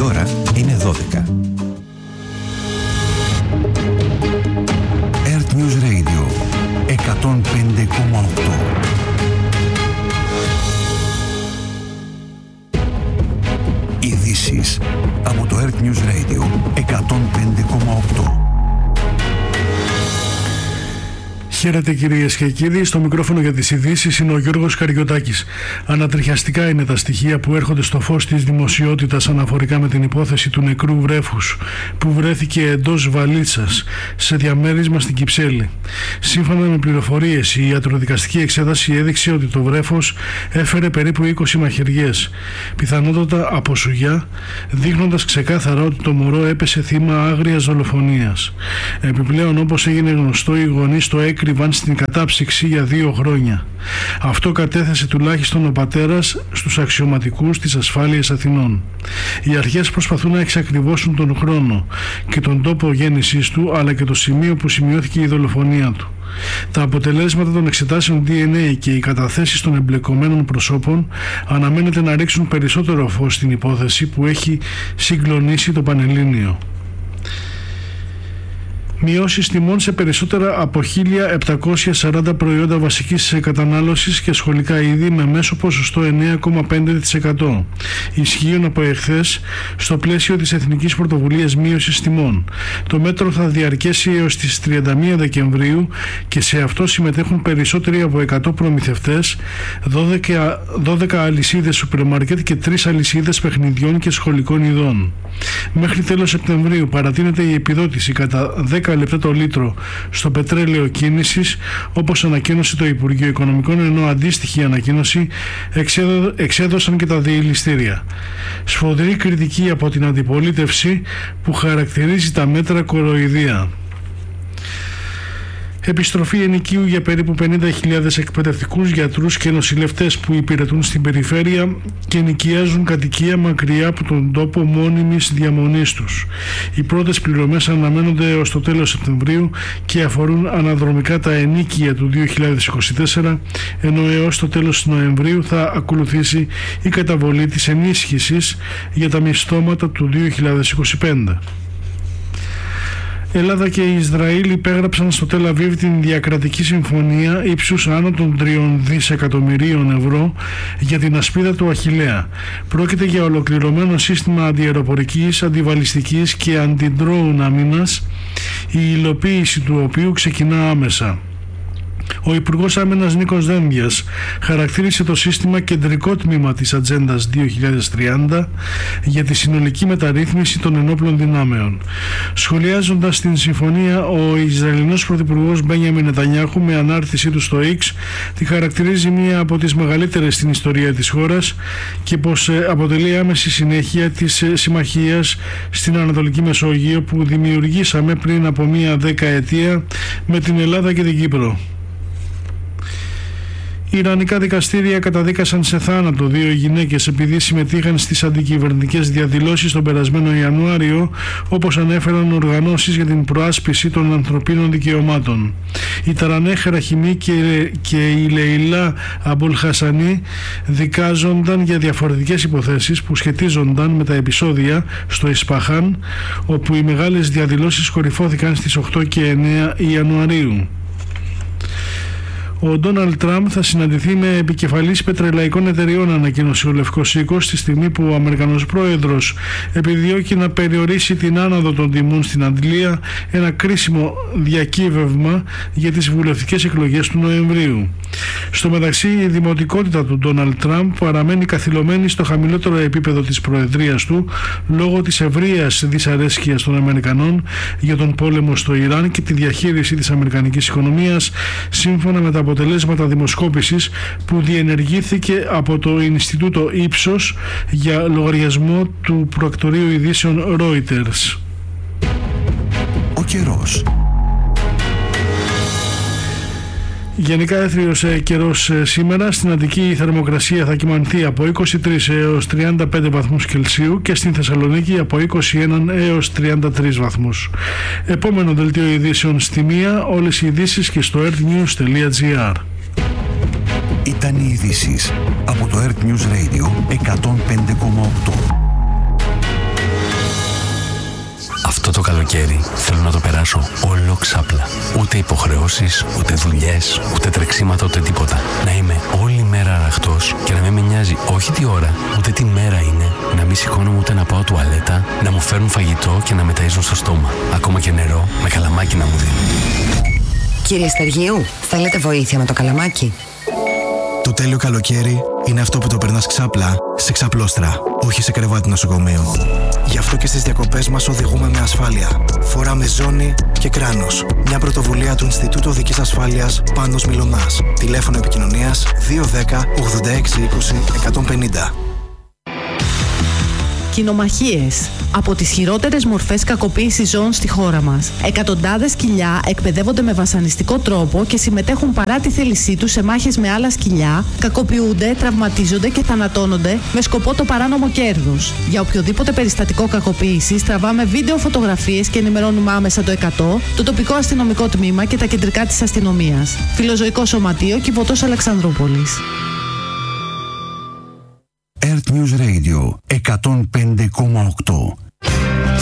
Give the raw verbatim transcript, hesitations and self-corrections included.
ώρα είναι δώδεκα. Earth News Radio εκατόν πέντε κόμμα οκτώ. Ειδήσεις από το Earth News Radio εκατόν πέντε κόμμα οκτώ. Χαίρετε κυρίες και κύριοι, στο μικρόφωνο για τις ειδήσεις είναι ο Γιώργος Καριωτάκης. Ανατριχιαστικά είναι τα στοιχεία που έρχονται στο φως της δημοσιότητας αναφορικά με την υπόθεση του νεκρού βρέφους που βρέθηκε εντός βαλίτσας σε διαμέρισμα στην Κυψέλη. Σύμφωνα με πληροφορίες, η ιατροδικαστική εξέταση έδειξε ότι το βρέφος έφερε περίπου είκοσι μαχαιριές, πιθανότατα από σουγιά, δείχνοντας ξεκάθαρα ότι το μωρό έπεσε θύμα άγριας δολοφονίας. Επιπλέον, όπως έγινε γνωστό, οι γονείς το έκρυβαν στην κατάψυξη για δύο χρόνια. Αυτό κατέθεσε τουλάχιστον ο πατέρας στους αξιωματικούς της ασφάλειας Αθηνών. Οι αρχές προσπαθούν να εξακριβώσουν τον χρόνο και τον τόπο γέννησής του, αλλά και το σημείο που σημειώθηκε η δολοφονία του. Τα αποτελέσματα των εξετάσεων ντι εν έι και οι καταθέσεις των εμπλεκομένων προσώπων αναμένεται να ρίξουν περισσότερο φως στην υπόθεση που έχει συγκλονίσει το Πανελλήνιο. Μειώσεις τιμών σε περισσότερα από χίλια επτακόσια σαράντα προϊόντα βασικής κατανάλωσης και σχολικά είδη με μέσο ποσοστό εννέα κόμμα πέντε τοις εκατό. Ισχύουν από εχθές στο πλαίσιο της Εθνικής Πρωτοβουλίας Μείωσης Τιμών. Το μέτρο θα διαρκέσει έως τις τριάντα μία Δεκεμβρίου και σε αυτό συμμετέχουν περισσότεροι από εκατό προμηθευτές, δώδεκα, δώδεκα αλυσίδες σούπερ μάρκετ και τρεις αλυσίδες παιχνιδιών και σχολικών ειδών. Μέχρι τέλος Σεπτεμβρίου παρατείνεται η επιδότηση κατά δέκα λεπτά το λίτρο στο πετρέλαιο κίνησης, όπως ανακοίνωσε το Υπουργείο Οικονομικών, ενώ αντίστοιχη ανακοίνωση εξέδω, εξέδωσαν και τα διελιστήρια. Σφοδρή κριτική από την αντιπολίτευση που χαρακτηρίζει τα μέτρα κοροϊδία. Επιστροφή ενοικίου για περίπου πενήντα χιλιάδες εκπαιδευτικούς, γιατρούς και νοσηλευτές που υπηρετούν στην περιφέρεια και ενοικιάζουν κατοικία μακριά από τον τόπο μόνιμης διαμονής τους. Οι πρώτες πληρωμές αναμένονται έως το τέλος Σεπτεμβρίου και αφορούν αναδρομικά τα ενοίκια του δύο χιλιάδες είκοσι τέσσερα, ενώ έως το τέλος Νοεμβρίου θα ακολουθήσει η καταβολή της ενίσχυσης για τα μισθώματα του δύο χιλιάδες είκοσι πέντε. Ελλάδα και Ισραήλ υπέγραψαν στο Τελ Αβίβ την διακρατική συμφωνία ύψους άνω των τριών δισεκατομμυρίων ευρώ για την ασπίδα του Αχιλλέα. Πρόκειται για ολοκληρωμένο σύστημα αντιαεροπορικής, αντιβαλιστικής και αντιντρόουν άμυνας, η υλοποίηση του οποίου ξεκινά άμεσα. Ο Υπουργός Άμυνας Νίκος Δένδιας χαρακτήρισε το σύστημα κεντρικό τμήμα της Ατζέντας δύο χιλιάδες τριάντα για τη συνολική μεταρρύθμιση των ενόπλων δυνάμεων. Σχολιάζοντας την συμφωνία, ο Ισραηλινός Πρωθυπουργός Μπένιαμιν Νετανιάχου με ανάρτησή του στο X τη χαρακτηρίζει μία από τις μεγαλύτερες στην ιστορία της χώρας και πως αποτελεί άμεση συνέχεια της συμμαχίας στην Ανατολική Μεσόγειο που δημιουργήσαμε πριν από μία δεκαετία με την Ελλάδα και την Κύπρο. Οι Ιρανικά δικαστήρια καταδίκασαν σε θάνατο δύο γυναίκες επειδή συμμετείχαν στις αντικυβερνητικές διαδηλώσεις τον περασμένο Ιανουάριο, όπως ανέφεραν οργανώσεις για την προάσπιση των ανθρωπίνων δικαιωμάτων. Η Ταρανέ Ραχιμί και, και η Λεϊλά Αμπολχασανί δικάζονταν για διαφορετικές υποθέσεις που σχετίζονταν με τα επεισόδια στο Ισπαχάν, όπου οι μεγάλες διαδηλώσεις κορυφώθηκαν στις οκτώ και εννέα Ιανουαρίου. Ο Ντόναλντ Τραμπ θα συναντηθεί με επικεφαλής πετρελαϊκών εταιριών, ανακοίνωσε ο Λευκός Οίκος, στη στιγμή που ο Αμερικανός πρόεδρος επιδιώκει να περιορίσει την άνοδο των τιμών στην Αντλία, ένα κρίσιμο διακύβευμα για τις βουλευτικές εκλογές του Νοεμβρίου. Στο μεταξύ, η δημοτικότητα του Ντόναλντ Τραμπ παραμένει καθυλωμένη στο χαμηλότερο επίπεδο της προεδρίας του λόγω της ευρείας δυσαρέσκειας των Αμερικανών για τον πόλεμο στο Ιράν και τη διαχείριση της αμερικανικής οικονομίας, σύμφωνα με τα αποτελέσματα δημοσκόπησης που διενεργήθηκε από το Ινστιτούτο Ύψος για λογαριασμό του πρακτορείου ειδήσεων Reuters. Ο καιρός. Γενικά έθριος καιρός σήμερα. Στην Αττική η θερμοκρασία θα κυμανθεί από είκοσι τρεις έως τριάντα πέντε βαθμούς Κελσίου και στην Θεσσαλονίκη από είκοσι ένα έως τριάντα τρεις βαθμούς. Επόμενο δελτίο ειδήσεων στη μία, όλες οι ειδήσεις και στο earthnews τελεία gr. Ήταν οι ειδήσεις από το Earth News Radio εκατόν πέντε κόμμα οκτώ. καλοκαίρι θέλω να το περάσω όλο ξάπλα. Ούτε υποχρεώσεις, ούτε δουλειές, ούτε τρεξίματα, ούτε τίποτα. Να είμαι όλη μέρα αραχτός και να μην με νοιάζει όχι τι ώρα, ούτε τι μέρα είναι. Να μην σηκώνομαι ούτε να πάω τουαλέτα, να μου φέρουν φαγητό και να με ταΐζουν στο στόμα. Ακόμα και νερό με καλαμάκι να μου δίνουν. Κύριε Στεργίου, θέλετε βοήθεια με το καλαμάκι? Το τέλειο καλοκαίρι είναι αυτό που το περνάς ξάπλα σε ξαπλώστρα, όχι σε κρεβάτι νοσοκομείου. Γι' αυτό και στις διακοπές μας οδηγούμε με ασφάλεια. Φοράμε ζώνη και κράνος. Μια πρωτοβουλία του Ινστιτούτου Οδικής Ασφάλειας Πάνος Μιλωνάς. Τηλέφωνο επικοινωνίας δύο ένα μηδέν ογδόντα έξι είκοσι εκατόν πενήντα. Κοινομαχίες. Από τις χειρότερες μορφές κακοποίησης ζώων στη χώρα μας. Εκατοντάδες σκυλιά εκπαιδεύονται με βασανιστικό τρόπο και συμμετέχουν παρά τη θέλησή τους σε μάχες με άλλα σκυλιά, κακοποιούνται, τραυματίζονται και θανατώνονται με σκοπό το παράνομο κέρδος. Για οποιοδήποτε περιστατικό κακοποίησης τραβάμε βίντεο φωτογραφίες και ενημερώνουμε άμεσα το εκατό, το τοπικό αστυνομικό τμήμα και τα κεντρικά της αστυνομίας. Φιλοζωικό Σωματείο, Κιβωτός Αλεξανδρούπολης. Earth News Radio εκατόν πέντε κόμμα οκτώ.